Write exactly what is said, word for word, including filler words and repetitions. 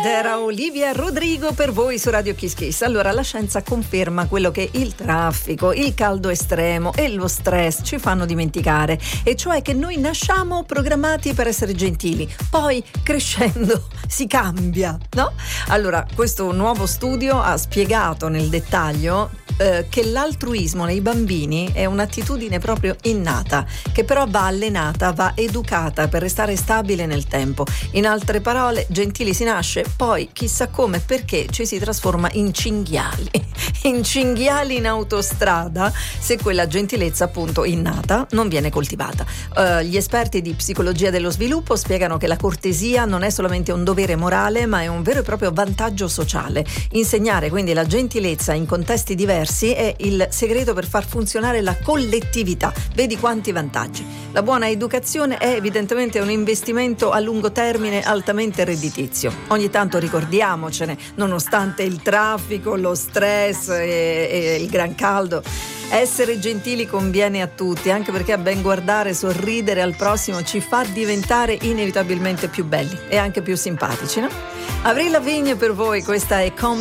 Ed era Olivia Rodrigo per voi su Radio Kiss Kiss. Allora, la scienza conferma quello che il traffico, il caldo estremo e lo stress ci fanno dimenticare, e cioè che noi nasciamo programmati per essere gentili, poi crescendo si cambia, no? Allora, questo nuovo studio ha spiegato nel dettaglio eh, che l'altruismo nei bambini è un'attitudine proprio innata, che però va allenata, va educata per restare stabile nel tempo. In altre parole, gentili si nasce, poi chissà come e perché ci si trasforma in cinghiali, in cinghiali in autostrada, se quella gentilezza appunto innata non viene coltivata. Uh, gli esperti di psicologia dello sviluppo spiegano che la cortesia non è solamente un dovere morale, ma è un vero e proprio vantaggio sociale. Insegnare quindi la gentilezza in contesti diversi è il segreto per far funzionare la collettività. Vedi quanti vantaggi. La buona educazione è evidentemente un investimento a lungo termine altamente redditizio. Ogni tanto ricordiamocene, nonostante il traffico, lo stress e, e il gran caldo. Essere gentili conviene a tutti, anche perché a ben guardare, sorridere al prossimo ci fa diventare inevitabilmente più belli e anche più simpatici, no? Avril Lavigne per voi, questa è Come